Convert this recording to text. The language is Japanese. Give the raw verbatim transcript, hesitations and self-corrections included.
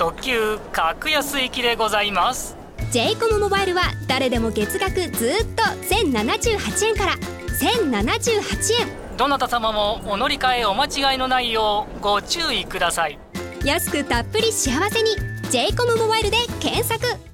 特急格安行きでございます。 ジェイコム モバイルは誰でも月額ずっとせんななじゅうはちえんからせんななじゅうはちえん。 どなた様もお乗り換えお間違いのないようご注意ください。 安くたっぷり幸せに ジェイコム モバイルで検索。